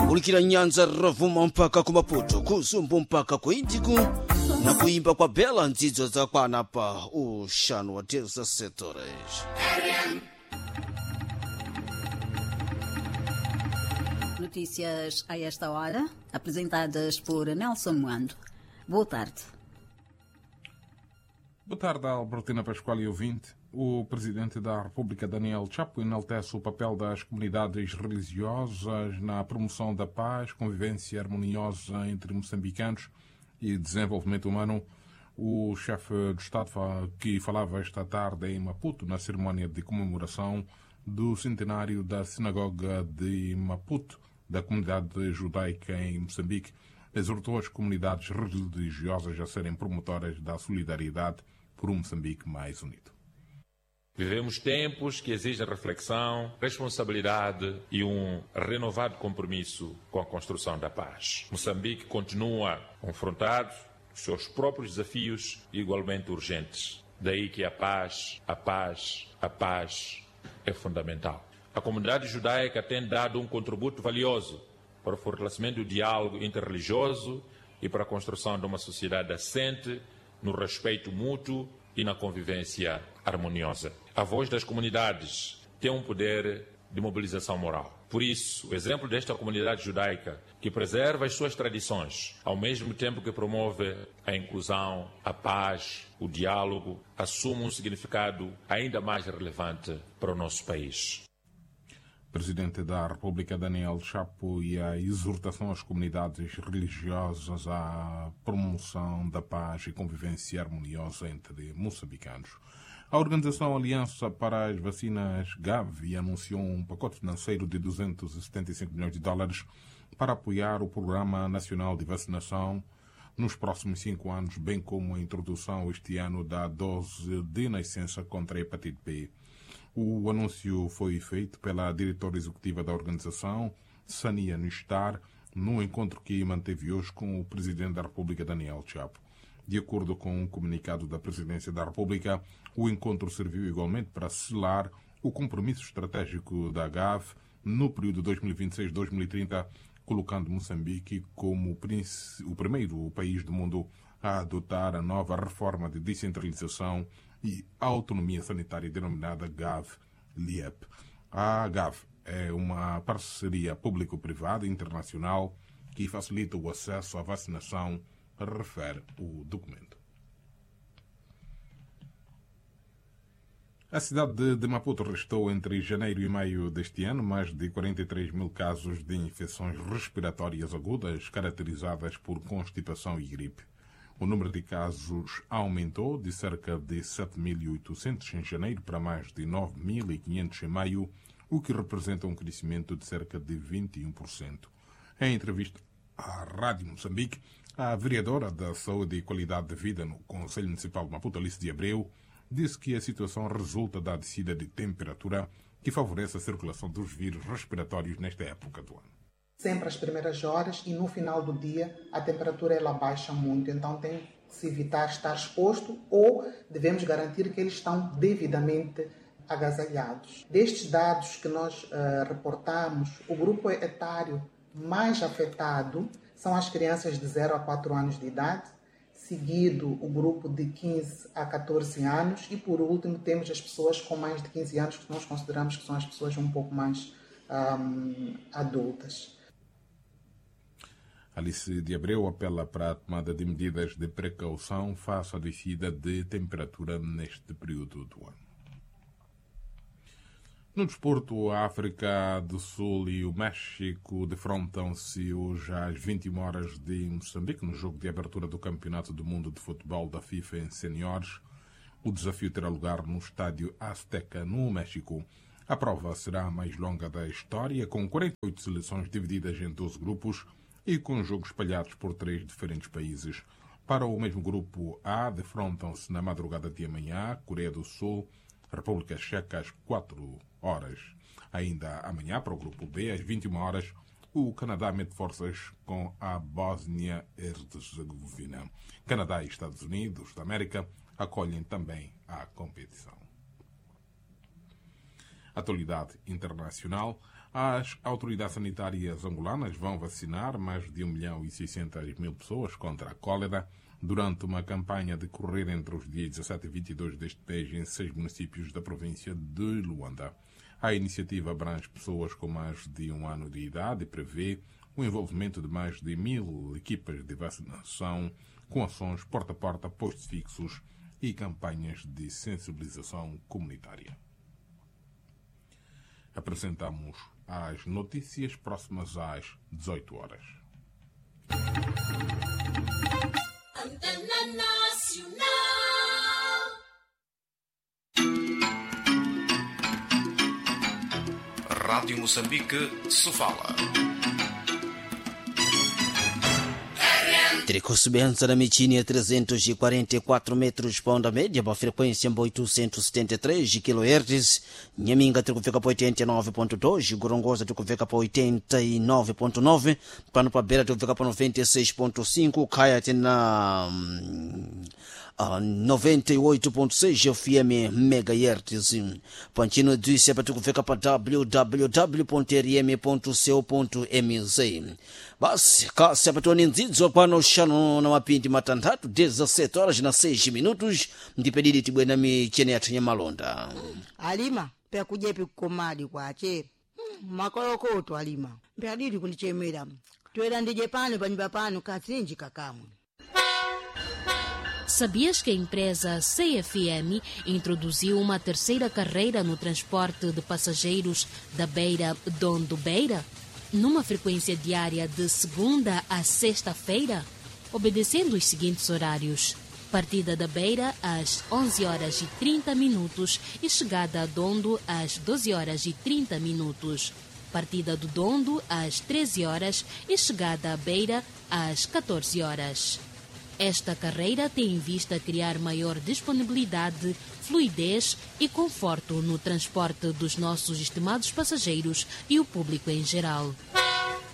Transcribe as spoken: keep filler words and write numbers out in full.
kulikira nyanza ravuma mpaka ku Maputo, kusumbu mpaka ku Indigo, na kuimba kwa bela nzidzo za kwana pa ushano wa Terça Setores. Notícias a esta hora, apresentadas por Nelson Moando. Boa tarde. Boa tarde, Albertina Pascoal e ouvinte. O Presidente da República, Daniel Chapo, enaltece o papel das comunidades religiosas na promoção da paz, convivência harmoniosa entre moçambicanos e desenvolvimento humano. O chefe de Estado que falava esta tarde em Maputo, na cerimónia de comemoração do centenário da Sinagoga de Maputo, da comunidade judaica em Moçambique, exortou as comunidades religiosas a serem promotoras da solidariedade por um Moçambique mais unido. Vivemos tempos que exigem reflexão, responsabilidade e um renovado compromisso com a construção da paz. Moçambique continua confrontado com seus próprios desafios igualmente urgentes. Daí que a paz, a paz, a paz é fundamental. A comunidade judaica tem dado um contributo valioso para o fortalecimento do diálogo interreligioso e para a construção de uma sociedade assente no respeito mútuo e na convivência harmoniosa. A voz das comunidades tem um poder de mobilização moral. Por isso, o exemplo desta comunidade judaica, que preserva as suas tradições, ao mesmo tempo que promove a inclusão, a paz, o diálogo, assume um significado ainda mais relevante para o nosso país. Presidente da República, Daniel Chapo, e a exortação às comunidades religiosas à promoção da paz e convivência harmoniosa entre moçambicanos. A Organização Aliança para as Vacinas Gavi anunciou um pacote financeiro de duzentos e setenta e cinco milhões de dólares para apoiar o Programa Nacional de Vacinação nos próximos cinco anos, bem como a introdução este ano da dose de nascença contra a hepatite B. O anúncio foi feito pela diretora executiva da organização, Sania Nistar, no encontro que manteve hoje com o Presidente da República, Daniel Chapo. De acordo com um comunicado da Presidência da República, o encontro serviu igualmente para selar o compromisso estratégico da Gavi no período dois mil e vinte e seis a dois mil e trinta, colocando Moçambique como o primeiro país do mundo a adotar a nova reforma de descentralização e autonomia sanitária denominada Gavi-L I E P. A Gavi é uma parceria público-privada internacional que facilita o acesso à vacinação, refere o documento. A cidade de Maputo registrou entre janeiro e maio deste ano mais de quarenta e três mil casos de infecções respiratórias agudas caracterizadas por constipação e gripe. O número de casos aumentou de cerca de sete mil e oitocentos em janeiro para mais de nove mil e quinhentos em maio, o que representa um crescimento de cerca de vinte e um por cento. Em entrevista à Rádio Moçambique, a vereadora da Saúde e Qualidade de Vida no Conselho Municipal de Maputo, Alice de Abreu, disse que a situação resulta da descida de temperatura que favorece a circulação dos vírus respiratórios nesta época do ano. Sempre às primeiras horas e no final do dia a temperatura ela baixa muito, então tem que se evitar estar exposto ou devemos garantir que eles estão devidamente agasalhados. Destes dados que nós uh, reportamos, o grupo etário mais afetado são as crianças de zero a quatro anos de idade, seguido o grupo de quinze a catorze anos e por último temos as pessoas com mais de quinze anos, que nós consideramos que são as pessoas um pouco mais um, adultas. Alice de Abreu apela para a tomada de medidas de precaução face à descida de temperatura neste período do ano. No desporto, a África do Sul e o México defrontam-se hoje às vinte e uma horas de Moçambique, no jogo de abertura do Campeonato do Mundo de Futebol da FIFA em Seniores. O desafio terá lugar no estádio Azteca, no México. A prova será a mais longa da história, com quarenta e oito seleções divididas em doze grupos, e com jogos espalhados por três diferentes países. Para o mesmo grupo A, defrontam-se na madrugada de amanhã Coreia do Sul, República Checa às quatro horas. Ainda amanhã, para o grupo B, às vinte e uma horas, o Canadá mete forças com a Bósnia-Herzegovina. Canadá e Estados Unidos da América acolhem também a competição. Atualidade internacional. As autoridades sanitárias angolanas vão vacinar mais de um milhão e seiscentas mil pessoas contra a cólera durante uma campanha a decorrer entre os dias dezassete e vinte e dois deste mês em seis municípios da província de Luanda. A iniciativa abrange pessoas com mais de um ano de idade e prevê o envolvimento de mais de mil equipas de vacinação com ações porta a porta, postos fixos e campanhas de sensibilização comunitária. Apresentamos as notícias próximas às dezoito horas. Antena Nacional. Rádio Moçambique se fala. Tricusubenza da Michini a trezentos e quarenta e quatro metros para onda média, para frequência oitocentos e setenta e três kHz. Nhaminga tricufika para oitenta e nove ponto dois, Gorongosa tricufika para oitenta e nove ponto nove, Pano para Beira tricufika para noventa e seis ponto cinco, Caia tem na uh, noventa e oito ponto seis F M megahertz. Pantino disse para tricufika para w w w ponto r m ponto co ponto m z. Basi kasi apatoni nzidzo pano shano na mapindi matandatu dezasete horas na seis minutos ndipedidi tibwena michene yathu nyamalonda alima pe kujepi kukomadi kwache hmm, makolokoto alima pe adidi kunichemera twera ndije pano panyumba pano katsinji kakamwe. Sabias que a empresa C F M introduziu uma terceira carreira no transporte de passageiros da Beira-Dondo-Beira? Numa frequência diária de segunda a sexta-feira, obedecendo os seguintes horários: partida da Beira às onze horas e trinta minutos e chegada a Dondo às doze horas e trinta minutos. Partida do Dondo às treze horas e chegada à Beira às catorze horas. Esta carreira tem em vista criar maior disponibilidade, fluidez e conforto no transporte dos nossos estimados passageiros e o público em geral.